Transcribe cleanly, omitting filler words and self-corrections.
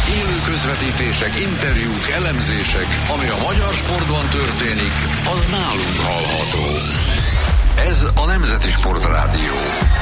Élő közvetítések, interjúk, elemzések, ami a magyar sportban történik, az nálunk hallható. Ez a Nemzeti Sportrádió.